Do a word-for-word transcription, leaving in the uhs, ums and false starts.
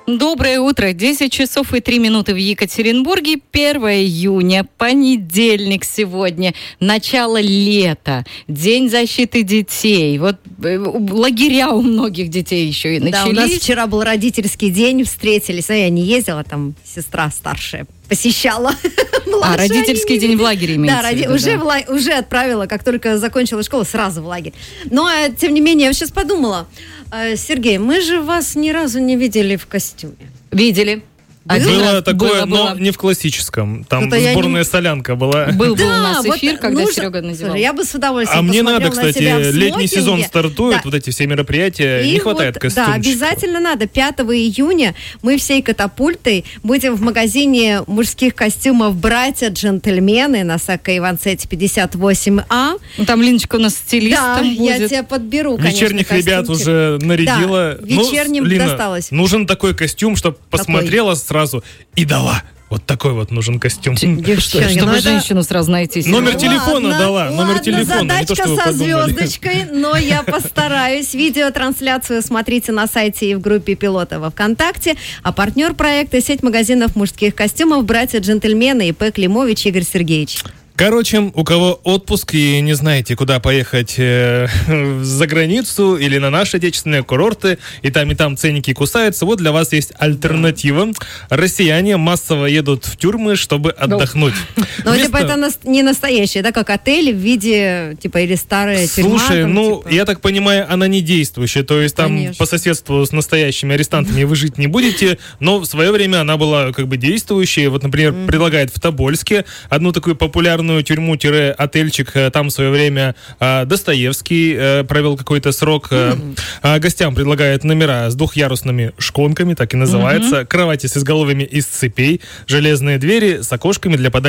Доброе утро. десять часов и три минуты в Екатеринбурге. первое июня, понедельник сегодня. Начало лета. День защиты детей. Вот э, лагеря у многих детей еще и начались. Да, у нас вчера был родительский день, встретились. Но я не ездила, там сестра старшая посещала. А, родительский день в лагере имеется Да, в виду, уже, да. В ла- уже отправила, как только закончила школу, сразу в лагерь. Но, тем не менее, я сейчас подумала, Сергей, мы же вас ни разу не видели в костюме. Видели. Один Было раз такое, было, но было. не в классическом. Там Это я сборная не- солянка была. Был, был у Да, нас вот эфир, когда нужно- Серега надевал. Слушай, я бы с удовольствием А мне посмотрела надо, на себя в кстати, летний сезон смокинге. стартует, Да. вот эти все мероприятия, И не хватает вот, костюмчиков. Да, обязательно надо. пятого июня мы всей катапультой будем в магазине мужских костюмов «Братья-джентльмены» на Сакко Иванцетти пятьдесят восемь А. Ну, там Линочка у нас стилист Да, там я будет. тебя подберу, конечно, Вечерних ребят костюмчик. уже нарядила. Да, вечерним Ну, Лина, досталось. нужен такой костюм, чтобы посмотрела сразу и дала. Вот такой вот нужен костюм. Девчонки, Чтобы ну это- женщину сразу найти. Номер Серега. телефона дала, номер ладно, телефона, не то, задачка что вы со подумали. звездочкой, но я постараюсь. Видеотрансляцию смотрите на сайте и в группе пилота во ВКонтакте. А партнер проекта — сеть магазинов мужских костюмов «Братья-джентльмены» и П. Климович Игорь Сергеевич. Короче, у кого отпуск и не знаете, куда поехать э, за границу или на наши отечественные курорты, и там и там ценники кусаются, вот для вас есть альтернатива. Россияне массово едут в тюрьмы, чтобы отдохнуть. Но Вместо- типа это нас- не настоящее, да, как отель в виде, типа, или старая тюрьма. Слушай, там, ну, типа. я так понимаю, она не действующая, то есть там Конечно. по соседству с настоящими арестантами вы жить не будете, но в свое время она была как бы действующей. Вот, например, предлагает в Тобольске одну такую популярную тюрьму-отельчик. э, Там в свое время э, Достоевский э, провел какой-то срок. э, а Гостям предлагает номера с двухъярусными шконками, так и называется, кровати с изголовьями из цепей, железные двери с окошками для подачи